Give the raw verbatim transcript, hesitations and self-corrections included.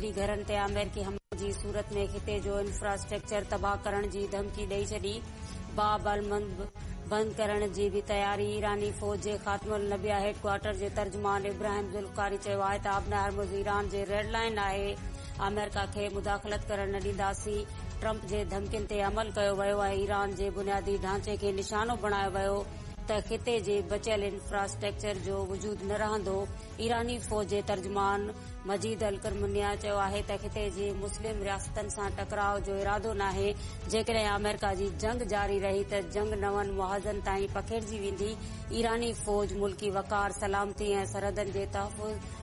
घरनि ते अमेरिकी हमले जी सूरत में खिते जो इंफ्रास्ट्रक्चर तबाह करण जी धमकी ॾेई छॾी। बाब अल मंदब बंद करण जी भी तयारी। ईरानी फौज जे ख़ात्मुल नबिया हेडक्वार्टर जे तर्जुमान इब्राहिम ज़ुल्फ़िकारी चयो आहे त आबना हरमुज़ ईरान जे रेड लाइन आहे। अमेरिका खे मुदाख़लत करण न ॾींदासीं। ट्रंप जे धमकियुनि ते अमल कयो वियो ऐं ईरान जे बुनियादी ढांचे खे निशानो बणायो वियो त खिते जे बचियल इंफ्रास्ट्रक्चर जो वजूद न रहंदो। ईरानी फौज जे तर्जुमान मजीद अल करमुनिया चयो आहे त खिते जी मुस्लिम रियासतनि सां टकराव जो इरादो नाहे। जेकॾहिं अमेरिका जी जंग जारी रही त जंग नवनि मुहाज़नि ताईं पखेड़जी वेंदी। ईरानी फौज मुल्की वक़ार, सलामती ऐं सरहदनि जे तहफ़ुज़